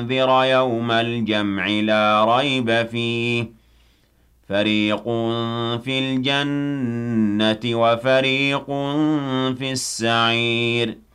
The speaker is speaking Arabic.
وَأُنذِرَ يَوْمَ الْجَمْعِ لَا رَيْبَ فِيهِ فَرِيقٌ فِي الْجَنَّةِ وَفَرِيقٌ فِي السَّعِيرِ